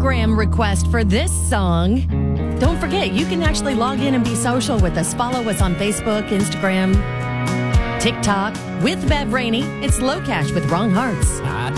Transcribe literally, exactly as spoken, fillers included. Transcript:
Instagram request for this song. Don't forget, you can actually log in and be social with us. Follow us on Facebook, Instagram, TikTok with Bev Rainey. It's Low Cash with Wrong Hearts. I